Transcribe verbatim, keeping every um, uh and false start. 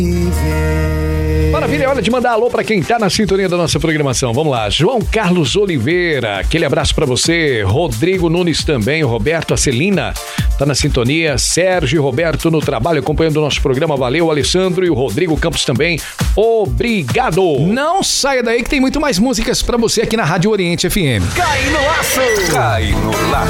Maravilha, é hora de mandar alô pra quem tá na sintonia da nossa programação. Vamos lá, João Carlos Oliveira, aquele abraço pra você. Rodrigo Nunes também, o Roberto, a Celina tá na sintonia. Sérgio e Roberto no trabalho acompanhando o nosso programa. Valeu, o Alessandro e o Rodrigo Campos também. Obrigado. Não saia daí que tem muito mais músicas pra você aqui na Rádio Oriente F M. Cai no laço. Cai no laço.